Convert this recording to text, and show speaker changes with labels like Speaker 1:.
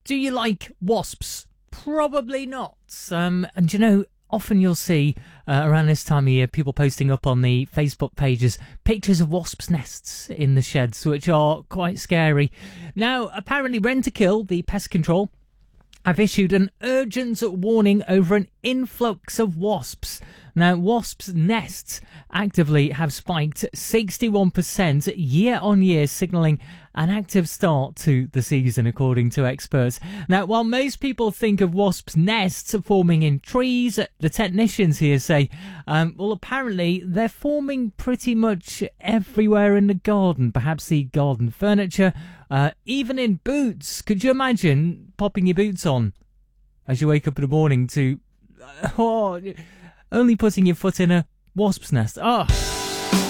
Speaker 1: Do you like wasps? Probably not. And you know, often you'll see around this time of year people posting up on the Facebook pages pictures of wasps' nests in the sheds, which are quite scary. Now, apparently Rentokil, the pest control, have issued an urgent warning over an influx of wasps. Now, wasps' nests actively have spiked 61% year on year, signalling an active start to the season, according to experts. Now, while most people think of wasps' nests forming in trees, the technicians here say, well, apparently they're forming pretty much everywhere in the garden, perhaps the garden furniture, even in boots. Could you imagine popping your boots on as you wake up in the morning to only putting your foot in a wasp's nest? Oh.